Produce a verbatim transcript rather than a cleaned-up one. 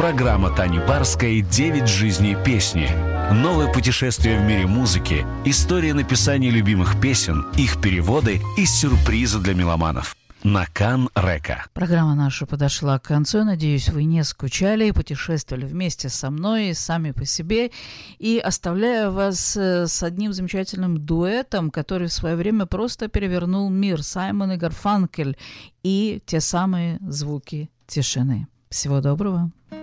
Программа Тани Барской «Девять жизней песни». Новое путешествие в мире музыки, история написания любимых песен, их переводы и сюрпризы для меломанов. На Кан-Река. Программа наша подошла к концу. Надеюсь, вы не скучали и путешествовали вместе со мной и сами по себе. И оставляю вас с одним замечательным дуэтом, который в свое время просто перевернул мир. Саймон и Гарфанкель и те самые звуки тишины. Всего доброго.